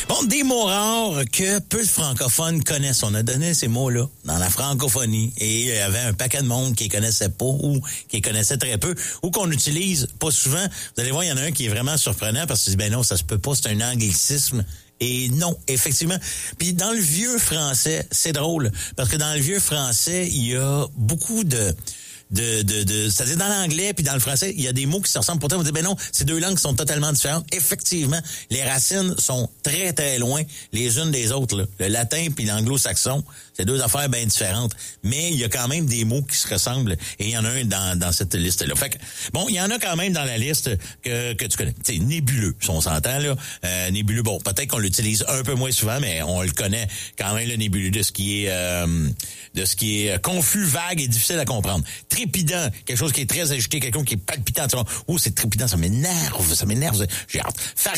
Bon, des mots rares que peu de francophones connaissent. On a donné ces mots-là dans la francophonie et il y avait un paquet de monde qui les connaissait pas ou qui les connaissait très peu ou qu'on utilise pas souvent. Vous allez voir, il y en a un qui est vraiment surprenant parce qu'il dit, ben non, ça se peut pas, c'est un anglicisme. Et non, effectivement. Puis dans le vieux français, c'est drôle parce que dans le vieux français, il y a beaucoup c'est-à-dire dans l'anglais puis dans le français, il y a des mots qui se ressemblent. Pourtant, on dit, ben non, ces deux langues sont totalement différentes. Effectivement, les racines sont très, très loin les unes des autres, là. Le latin puis l'anglo-saxon, c'est deux affaires bien différentes. Mais il y a quand même des mots qui se ressemblent et il y en a un dans cette liste-là. Fait que, bon, il y en a quand même dans la liste que tu connais. Tu sais, nébuleux, si on s'entend, là. Nébuleux, bon, peut-être qu'on l'utilise un peu moins souvent, mais on le connaît quand même, le nébuleux, de ce qui est confus, vague et difficile à comprendre. Trépidant, quelque chose qui est très agité, quelqu'un qui est palpitant. Oh, c'est trépidant, ça m'énerve, j'ai hâte.